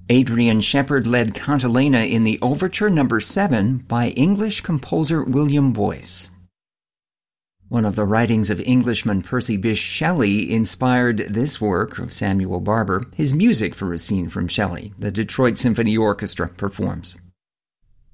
Adrian Shepard led Cantilena in the Overture No. 7 by English composer William Boyce. One of the writings of Englishman Percy Bysshe Shelley inspired this work of Samuel Barber. His music for a scene from Shelley, the Detroit Symphony Orchestra performs.